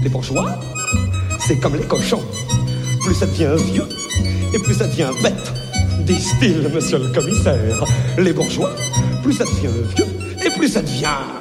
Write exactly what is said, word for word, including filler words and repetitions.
Les bourgeois, c'est comme les cochons. Plus ça devient vieux, et plus ça devient bête, disent-ils, monsieur le commissaire. Les bourgeois, plus ça devient vieux, et plus ça devient...